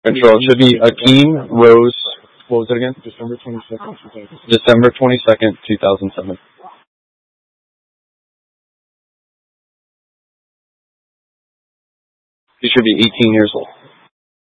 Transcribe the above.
Control. It should be Akeem Rose. What was it again? December 22nd, 2007. December 22nd, 2007. He should be 18 years old.